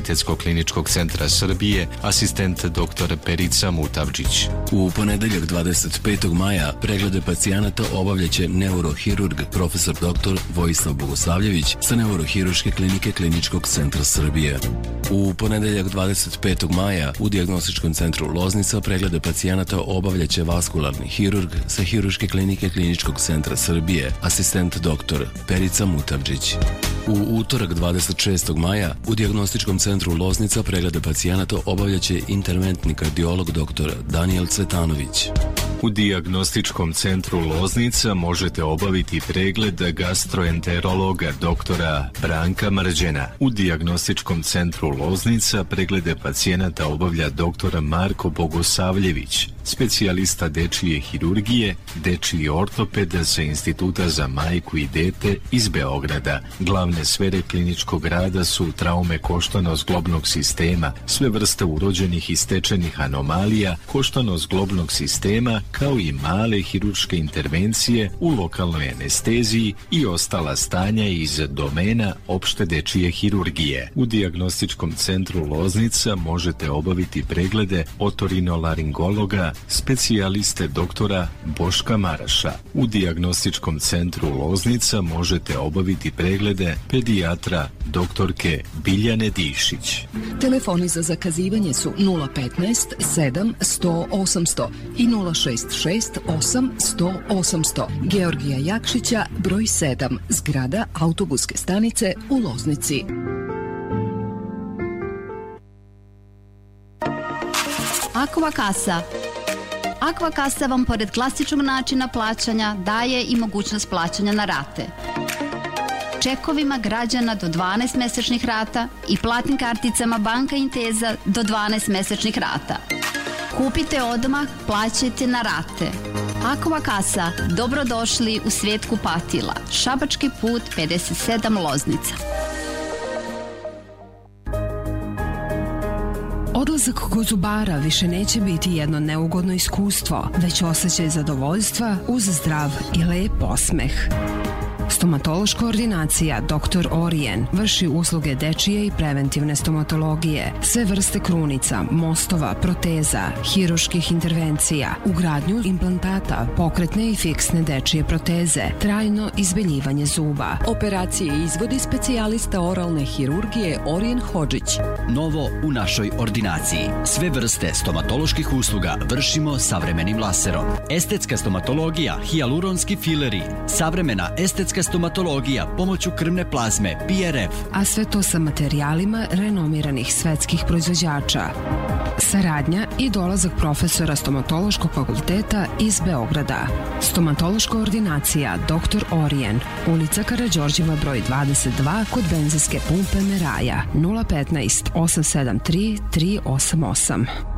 Univerzitetsko-kliničkog centra Srbije, asistent dr. Perica Mutavčić. U ponedeljak 25. maja preglede pacijenata obavljaće neurohirurg profesor dr. Vojislav Bogosavljević sa neurohiruške klinike Kliničkog centra Srbije. U ponedeljak 25. maja u dijagnostičkom centru Loznica preglede pacijenata obavljaće vaskularni hirurg sa hiruške klinike Kliničkog centra Srbije, asistent dr. Perica Mutavčić. U utorak 26. maja u dijagnostičkom centru Loznica preglede pacijenata obavljaće interventni kardiolog dr. Daniel Cvetanović. U dijagnostičkom centru Loznica možete obaviti pregled gastroenterologa doktora Branka Mrđena. U dijagnostičkom centru Loznica preglede pacijenata obavlja dr. Marko Bogosavljević, specijalista dečije hirurgije, dečiji ortoped sa Instituta za majku i dete iz Beograda. Glavne sfere kliničkog rada su traume koštano-zglobnog sistema, sve vrste urođenih i stečenih anomalija koštano-zglobnog sistema, kao i male hirurške intervencije u lokalnoj anesteziji i ostala stanja iz domena opšte dečije hirurgije. U dijagnostičkom centru Loznica možete obaviti preglede otorinolaringologa, specijaliste doktora Boška Maraša. U dijagnostičkom centru Loznica možete obaviti preglede pedijatra doktorke Biljane Dišić. Telefoni za zakazivanje su 015 7 100 800 i 066 8 100 800. Georgija Jakšića, broj 7, zgrada autobuske stanice u Loznici. Aqua Kasa. Aqua Kasa vam pored klasičnog načina plaćanja daje i mogućnost plaćanja na rate. Čekovima građana do 12 mesečnih rata i platnim karticama Banka Inteza do 12 mesečnih rata. Kupite odmah, plaćajte na rate. Aqua Kasa, dobrodošli u svijet kupatila. Šabački put 57 Loznica. Odlazak kod zubara više neće biti jedno neugodno iskustvo, već osjećaj zadovoljstva uz zdrav i lep osmeh. Stomatološka ordinacija Dr. Orijen vrši usluge dečije i preventivne stomatologije, sve vrste krunica, mostova, proteza, hiruških intervencija, ugradnju implantata, pokretne i fiksne dečije proteze, trajno izbeljivanje zuba. Operacije izvodi specijalista oralne hirurgije Orijen Hodžić. Novo u našoj ordinaciji. Sve vrste stomatoloških usluga vršimo savremenim laserom. Estetska stomatologija, hijaluronski fileri, savremena estetska stomatologija pomoću krvne plazme PRF. A sve to sa materijalima renomiranih svetskih proizvođača. Saradnja i dolazak profesora stomatološkog fakulteta iz Beograda. Stomatološka ordinacija Dr. Orijen, ulica Karađorđeva broj 22 kod benzinske pumpe Meraja, 015 873 388.